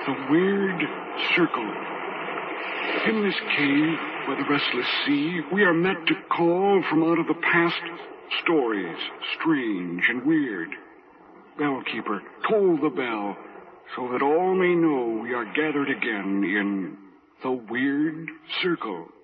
The Weird Circle. In this cave by the restless sea, we are met to call from out of the past stories, strange and weird. Bellkeeper, toll the bell, so that all may know we are gathered again in the Weird Circle.